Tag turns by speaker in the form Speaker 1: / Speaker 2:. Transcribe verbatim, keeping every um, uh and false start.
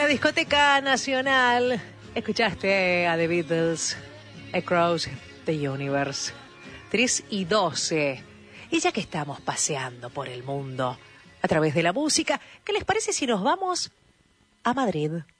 Speaker 1: Discoteca Nacional. Escuchaste a The Beatles, Across the Universe. tres y doce. Y ya que estamos paseando por el mundo a través de la música, ¿qué les parece si nos vamos a Madrid?